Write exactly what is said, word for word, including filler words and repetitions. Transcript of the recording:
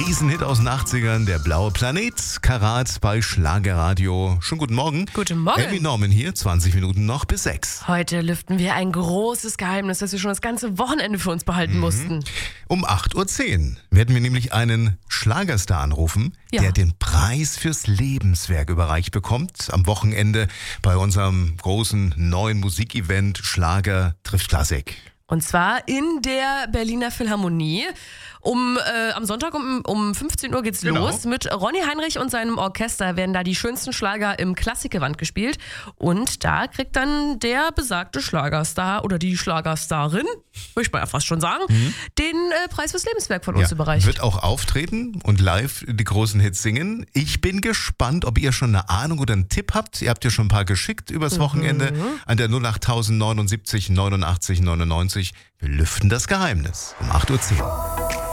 Riesenhit aus den achtzigern, der blaue Planet, Karat bei Schlagerradio. Schönen guten Morgen. Guten Morgen. Amy Norman hier, zwanzig Minuten noch bis sechs. Heute lüften wir ein großes Geheimnis, das wir schon das ganze Wochenende für uns behalten Mhm. mussten. Um acht Uhr zehn werden wir nämlich einen Schlagerstar anrufen, Ja. der den Preis fürs Lebenswerk überreicht bekommt. Am Wochenende bei unserem großen neuen Musikevent Schlager trifft Klassik. Und zwar in der Berliner Philharmonie. Um, äh, am Sonntag um, um fünfzehn Uhr geht's Genau. los. Mit Ronny Heinrich und seinem Orchester werden da die schönsten Schlager im Klassikgewand gespielt. Und da kriegt dann der besagte Schlagerstar oder die Schlagerstarin, würde ich mal ja fast schon sagen, den äh, Preis fürs Lebenswerk von uns überreicht. Wird auch auftreten und live die großen Hits singen. Ich bin gespannt, ob ihr schon eine Ahnung oder einen Tipp habt. Ihr habt ja schon ein paar geschickt übers Wochenende an der null acht neunundsiebzig neunundachtzig neunundneunzig. Wir lüften das Geheimnis um acht Uhr zehn.